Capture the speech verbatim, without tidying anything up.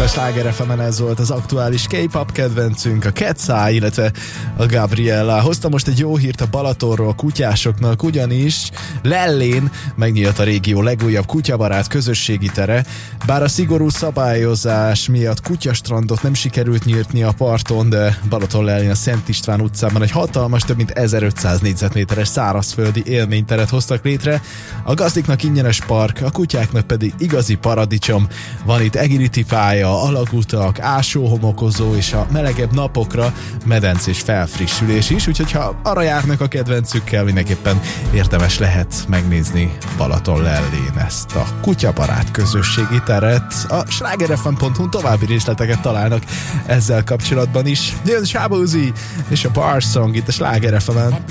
a Sláger ef emen, ez volt az aktuális K-pop kedvencünk, a Cat's Eye, illetve a Gabriella. Hoztam most egy jó hírt a Balatonról a kutyásoknak, ugyanis Lellén megnyílt a régió legújabb kutyabarát közösségi tere, bár a szigorú szabályozás miatt kutyastrandot nem sikerült nyitni a parton, de Balaton-Lellén a Szent István utcában egy hatalmas, több mint ezerötszáz négyzetméteres szárazföldi élményteret hoztak létre. A gazdiknak ingyenes park, a kutyáknak pedig igazi paradicsom. Van itt agility pálya, alagutak, ásóhomokozó és a melegebb napokra medencés felfrissülés is, úgyhogy ha arra járnak a kedvencükkel, mindenképpen érdemes lehet megnézni Balaton-Lellén ezt a kutyabarát közösségi teret. A sláger ef em pont hu további részleteket találnak ezzel kapcsolatban is. Jön Shabozy és a Bar Song itt a Sláger ef emen.